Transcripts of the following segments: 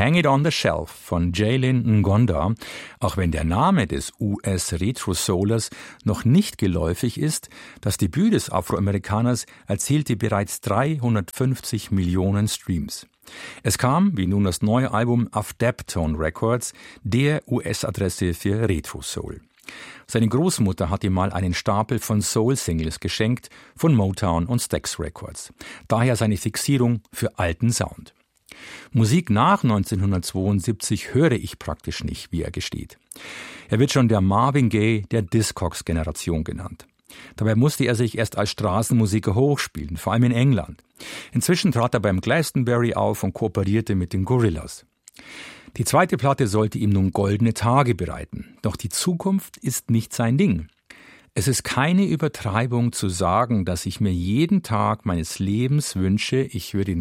Hang It on the Shelf von Jaylin Ngonda, auch wenn der Name des US-Retro-Soulers noch nicht geläufig ist, das Debüt des Afroamerikaners erzielte bereits 350 Millionen Streams. Es kam, wie nun das neue Album, auf Daptone Records, der US-Adresse für Retro-Soul. Seine Großmutter hat ihm mal einen Stapel von Soul-Singles geschenkt von Motown und Stax Records. Daher seine Fixierung für alten Sound. Musik nach 1972 höre ich praktisch nicht, wie er gesteht. Er wird schon der Marvin Gaye der Discogs-Generation genannt. Dabei musste er sich erst als Straßenmusiker hochspielen, vor allem in England. Inzwischen trat er beim Glastonbury auf und kooperierte mit den Gorillaz. Die zweite Platte sollte ihm nun goldene Tage bereiten. Doch die Zukunft ist nicht sein Ding. Es ist keine Übertreibung zu sagen, dass ich mir jeden Tag meines Lebens wünsche, ich würde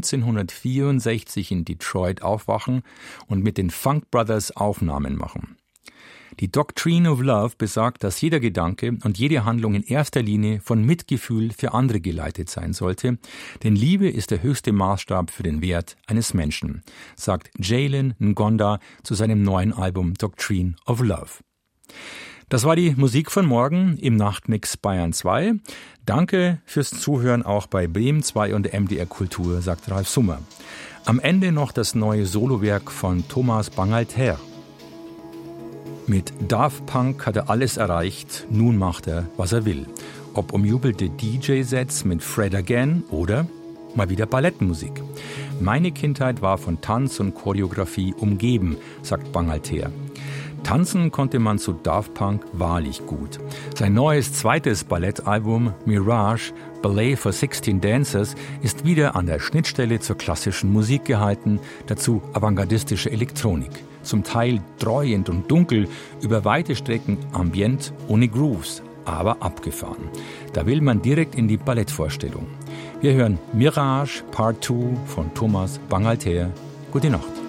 1964 in Detroit aufwachen und mit den Funk Brothers Aufnahmen machen. Die Doctrine of Love besagt, dass jeder Gedanke und jede Handlung in erster Linie von Mitgefühl für andere geleitet sein sollte, denn Liebe ist der höchste Maßstab für den Wert eines Menschen, sagt Jaylin Ngonda zu seinem neuen Album Doctrine of Love. Das war die Musik von morgen im Nachtmix Bayern 2. Danke fürs Zuhören auch bei Bremen 2 und MDR Kultur, sagt Ralf Summer. Am Ende noch das neue Solowerk von Thomas Bangalter. Mit Daft Punk hat er alles erreicht, nun macht er, was er will. Ob umjubelte DJ-Sets mit Fred Again oder mal wieder Ballettmusik. Meine Kindheit war von Tanz und Choreografie umgeben, sagt Bangalter. Tanzen konnte man zu Daft Punk wahrlich gut. Sein neues zweites Ballettalbum Mirage, Ballet for 16 Dancers, ist wieder an der Schnittstelle zur klassischen Musik gehalten, dazu avantgardistische Elektronik. Zum Teil dreuend und dunkel, über weite Strecken ambient, ohne Grooves, aber abgefahren. Da will man direkt in die Ballettvorstellung. Wir hören Mirage Part 2 von Thomas Bangalter. Gute Nacht.